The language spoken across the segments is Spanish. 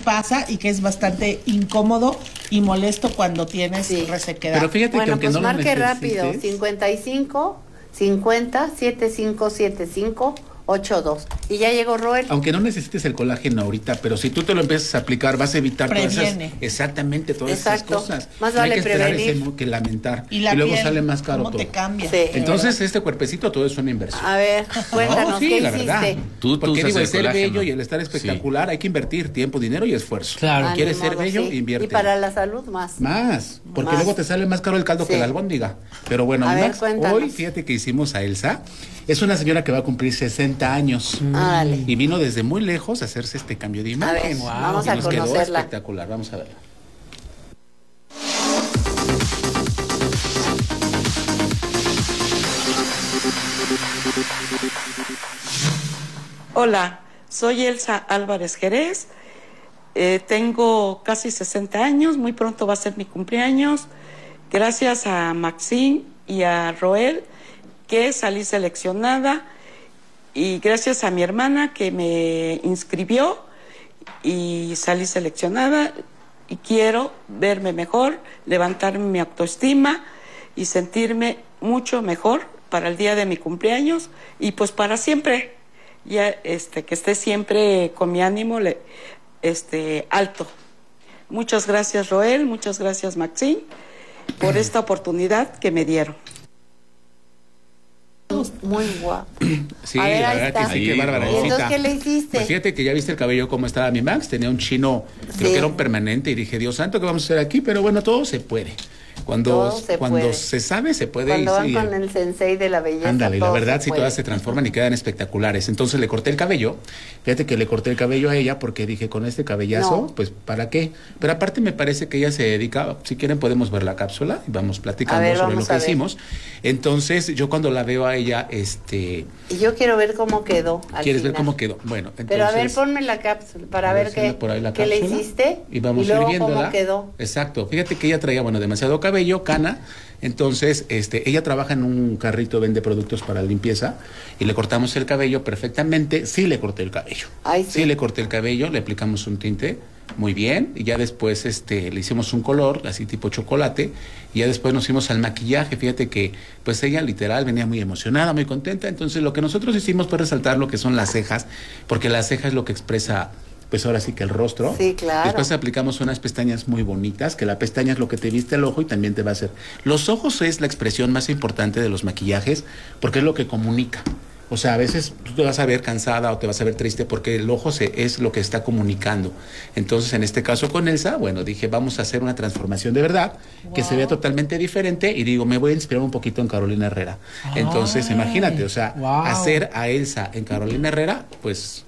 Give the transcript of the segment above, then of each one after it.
pasa y que es bastante incómodo y molesto cuando tienes resequedad. Pero fíjate que aunque pues no lo marque necesites, rápido, 55 50 7575 82. Y ya llegó Roel. Aunque no necesites el colágeno ahorita, pero si tú te lo empiezas a aplicar, vas a evitar todas esas, exactamente todas esas cosas. Más vale hay que esperar prevenir. que lamentar. Y luego piel, sale más caro ¿cómo todo. te cambia? Sí. Entonces, este cuerpecito todo es una inversión. A ver, cuéntanos, no, sí, ¿qué la hiciste? verdad. Porque usas digo, el el ser colágeno. bello y el estar espectacular, hay que invertir tiempo, dinero y esfuerzo. Claro. ¿Quieres Ni ser modo, bello? sí. Invierte. Y para la salud más. Porque Más. luego te sale más caro el caldo que la albóndiga. Pero bueno, A ver, Max, cuéntanos. hoy fíjate que hicimos a Elsa. Es una señora que va a cumplir 60 años. Dale. Y vino desde muy lejos a hacerse este cambio de imagen. A ver, Wow. vamos Y a nos quedó conocerla. espectacular. Vamos a verla. Hola, soy Elsa Álvarez Jerez, tengo casi 60 años, muy pronto va a ser mi cumpleaños. Gracias a Maxine y a Roel que salí seleccionada y gracias a mi hermana que me inscribió y salí seleccionada y quiero verme mejor, levantar mi autoestima y sentirme mucho mejor para el día de mi cumpleaños y pues para siempre. Ya que esté siempre con mi ánimo alto. Muchas gracias, Roel, muchas gracias, Maxine, por esta oportunidad que me dieron. Muy guapo. Sí, A ver, la ahí verdad está. que sí, qué bárbara. ¿Y entonces qué le hiciste? Pues fíjate que ya viste el cabello cómo estaba mi Max, tenía un chino, creo que era un permanente, y dije, Dios santo, ¿qué vamos a hacer aquí? Pero bueno, todo se puede. Cuando se sabe, se puede. Cuando van con el sensei de la belleza. Ándale, la verdad se sí, puede. todas se transforman y quedan espectaculares. Entonces le corté el cabello. Fíjate que le corté el cabello a ella porque dije, con este cabellazo, pues ¿para qué? Pero aparte me parece que ella se dedica, si quieren podemos ver la cápsula y vamos platicando sobre lo que hicimos. Entonces yo cuando la veo a ella, Y yo quiero ver cómo quedó. ¿Quieres ver cómo quedó? Bueno, entonces. Pero a ver, ponme la cápsula para ver qué le hiciste y vamos luego viéndola. cómo quedó. Exacto. Fíjate que ella traía, demasiado cabello, cana. Entonces, ella trabaja en un carrito, vende productos para limpieza y le cortamos el cabello perfectamente. Sí le corté el cabello. Sí le corté el cabello, le aplicamos un tinte muy bien y ya después le hicimos un color así tipo chocolate y ya después nos fuimos al maquillaje. Fíjate que pues ella literal venía muy emocionada, muy contenta. Entonces lo que nosotros hicimos fue resaltar lo que son las cejas, porque la ceja es lo que expresa pues ahora sí que el rostro. Sí, claro. Después aplicamos unas pestañas muy bonitas, que la pestaña es lo que te viste el ojo y también te va a hacer. Los ojos es la expresión más importante de los maquillajes porque es lo que comunica. O sea, a veces tú te vas a ver cansada o te vas a ver triste porque el ojo es lo que está comunicando. Entonces, en este caso con Elsa, dije, vamos a hacer una transformación de verdad, que se vea totalmente diferente y digo, me voy a inspirar un poquito en Carolina Herrera. Entonces, imagínate, hacer a Elsa en Carolina Herrera, pues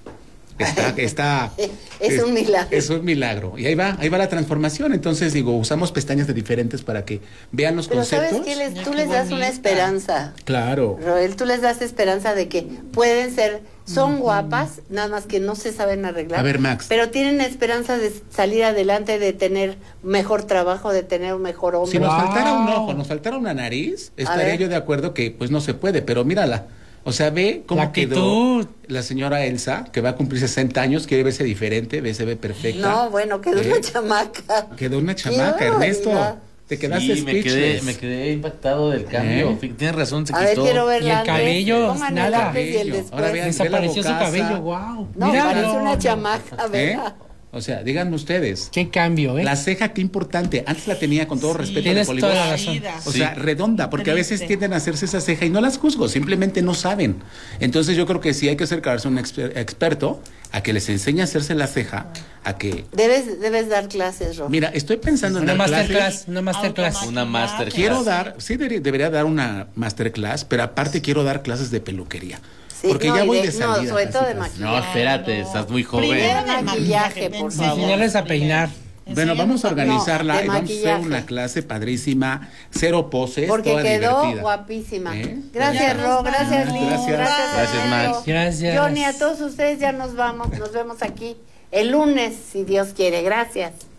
está es un milagro. Es un milagro. Y ahí va la transformación. Entonces digo, usamos pestañas de diferentes para que vean los conceptos. Pero ¿sabes qué? Tú les das una esperanza. Claro. Roel, tú les das esperanza de que pueden ser, son guapas, nada más que no se saben arreglar. A ver, Max. Pero tienen esperanza de salir adelante, de tener mejor trabajo, de tener un mejor hombre. Si nos faltara un ojo, nos faltara una nariz, estaría yo de acuerdo que pues no se puede, pero mírala. O sea, ve cómo quedó la señora Elsa, que va a cumplir 60 años, quiere verse diferente, se ve perfecta. No, quedó una chamaca. Quedó una chamaca, Ernesto. Te quedaste speechless. Me quedé impactado del cambio. Tienes razón, se quitó. A ver, quiero verla. Y el cabello, nada. Ahora vean, desapareció su cabello, wow. No, parece una chamaca, ¿verdad? O sea, díganme ustedes. Qué cambio, La ceja, qué importante. Antes la tenía con todo respeto. Tienes toda la razón. O sea, redonda, porque a veces tienden a hacerse esa ceja y no las juzgo, simplemente no saben. Entonces yo creo que sí hay que acercarse a un experto a que les enseñe a hacerse la ceja, a que... Debes dar clases, Ro. Mira, estoy pensando en una dar masterclass. Una masterclass. Quiero dar, debería dar una masterclass, pero aparte quiero dar clases de peluquería. Porque ya voy de salida. No, sobre todo de maquillaje. No, espérate, estás muy joven. Primero de maquillaje, por favor. Enseñarles a peinar. Bueno, vamos a organizarla y vamos a maquillaje. hacer una clase padrísima, cero poses, porque toda quedó divertida. guapísima. Gracias, Ro, gracias, Liz. Gracias, Max. Gracias. Johnny, a todos ustedes ya nos vamos aquí el lunes, si Dios quiere. Gracias.